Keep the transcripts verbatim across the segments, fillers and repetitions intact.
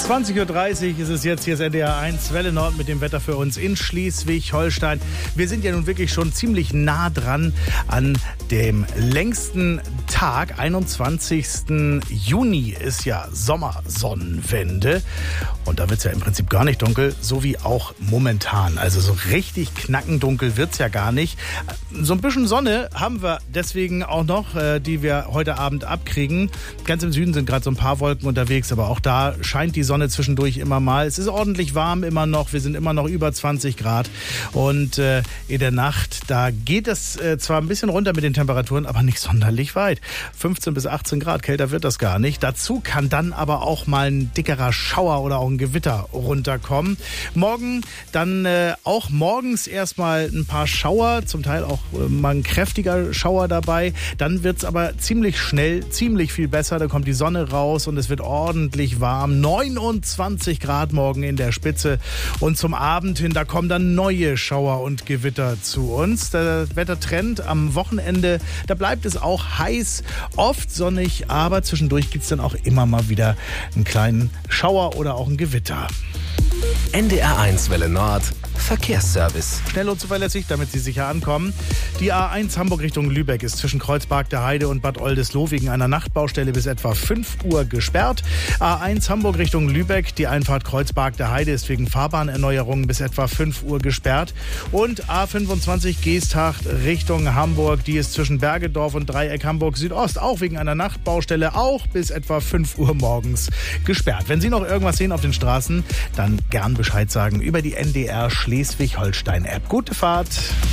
zwanzig Uhr dreißig ist es jetzt, hier ist N D R eins Welle Nord mit dem Wetter für uns in Schleswig-Holstein. Wir sind ja nun wirklich schon ziemlich nah dran an dem längsten Tag. einundzwanzigsten Juni ist ja Sommersonnenwende und da wird es ja im Prinzip gar nicht dunkel, so wie auch momentan. Also so richtig knackendunkel wird es ja gar nicht. So ein bisschen Sonne haben wir deswegen auch noch, die wir heute Abend abkriegen. Ganz im Süden sind gerade so ein paar Wolken unterwegs, aber auch da scheint die Sonne zwischendurch immer mal. Es ist ordentlich warm immer noch. Wir sind immer noch über zwanzig Grad. Und äh, in der Nacht, da geht es äh, zwar ein bisschen runter mit den Temperaturen, aber nicht sonderlich weit. fünfzehn bis achtzehn Grad, kälter wird das gar nicht. Dazu kann dann aber auch mal ein dickerer Schauer oder auch ein Gewitter runterkommen. Morgen dann äh, auch morgens erstmal ein paar Schauer, zum Teil auch äh, mal ein kräftiger Schauer dabei. Dann wird es aber ziemlich schnell, ziemlich viel besser. Da kommt die Sonne raus und es wird ordentlich warm. neunundzwanzig Grad morgen in der Spitze. Und zum Abend hin, da kommen dann neue Schauer und Gewitter zu uns. Der Wettertrend am Wochenende, da bleibt es auch heiß, oft sonnig, aber zwischendurch gibt es dann auch immer mal wieder einen kleinen Schauer oder auch ein Gewitter. N D R eins Welle Nord Verkehrsservice. Schnell und zuverlässig, damit Sie sicher ankommen. Die A eins Hamburg Richtung Lübeck ist zwischen Kreuzberg der Heide und Bad Oldesloe wegen einer Nachtbaustelle bis etwa fünf Uhr gesperrt. A eins Hamburg Richtung Lübeck, die Einfahrt Kreuzberg der Heide ist wegen Fahrbahnerneuerungen bis etwa fünf Uhr gesperrt. Und A fünfundzwanzig Geesthacht Richtung Hamburg, die ist zwischen Bergedorf und Dreieck Hamburg Südost auch wegen einer Nachtbaustelle auch bis etwa fünf Uhr morgens gesperrt. Wenn Sie noch irgendwas sehen auf den Straßen, dann gern Bescheid sagen über die N D R Schleswig-Holstein-App. Gute Fahrt.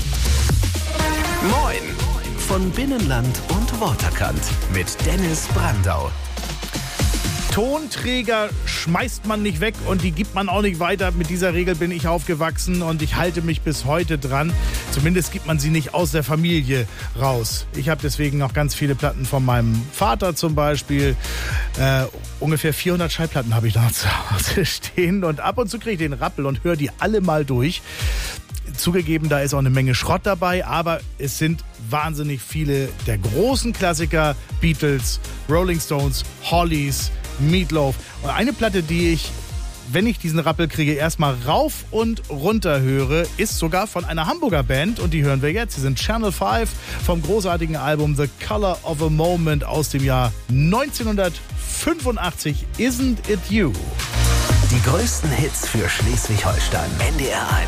Moin von Binnenland und Waterkant mit Dennis Brandau. Tonträger schmeißt man nicht weg und die gibt man auch nicht weiter. Mit dieser Regel bin ich aufgewachsen und ich halte mich bis heute dran. Zumindest gibt man sie nicht aus der Familie raus. Ich habe deswegen noch ganz viele Platten von meinem Vater zum Beispiel. Äh, ungefähr vierhundert Schallplatten habe ich da zu Hause stehen und ab und zu kriege ich den Rappel und höre die alle mal durch. Zugegeben, da ist auch eine Menge Schrott dabei, aber es sind wahnsinnig viele der großen Klassiker. Beatles, Rolling Stones, Hollies, Meatloaf. Und eine Platte, die ich, wenn ich diesen Rappel kriege, erstmal rauf und runter höre, ist sogar von einer Hamburger Band und die hören wir jetzt. Sie sind Channel fünf vom großartigen Album The Color of a Moment aus dem Jahr neunzehnhundertfünfundachtzig. Isn't It You? Die größten Hits für Schleswig-Holstein. N D R eins.